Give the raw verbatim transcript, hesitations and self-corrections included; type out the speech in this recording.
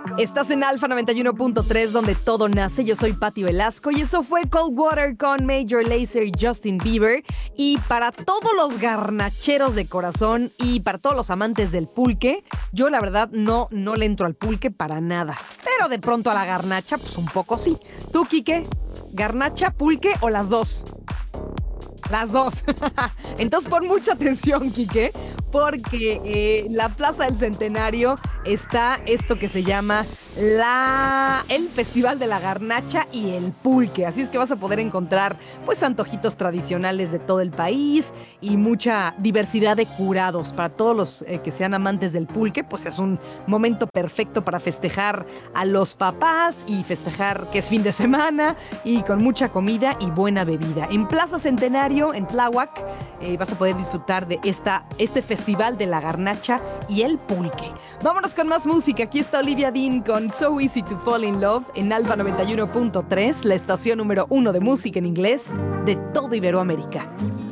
Estás en Alfa noventa y uno punto tres, donde todo nace. Yo soy Patti Velasco y eso fue Cold Water con Major Lazer y Justin Bieber. Y para todos los garnacheros de corazón y para todos los amantes del pulque, yo la verdad no, no le entro al pulque para nada. Pero de pronto a la garnacha, pues un poco sí. ¿Tú, Quique? ¿Garnacha, pulque o las dos? Las dos. Entonces pon mucha atención, Quique, porque eh, la Plaza del Centenario está esto que se llama la, el Festival de la Garnacha y el Pulque. Así es que vas a poder encontrar pues antojitos tradicionales de todo el país y mucha diversidad de curados. Para todos los eh, que sean amantes del pulque, pues es un momento perfecto para festejar a los papás y festejar que es fin de semana y con mucha comida y buena bebida. En Plaza Centenario, en Tláhuac, eh, vas a poder disfrutar de esta, este Festival de la Garnacha y el Pulque. Vámonos con más música. Aquí está Olivia Dean con So Easy to Fall in Love en Alfa noventa y uno punto tres, la estación número uno de música en inglés de todo Iberoamérica.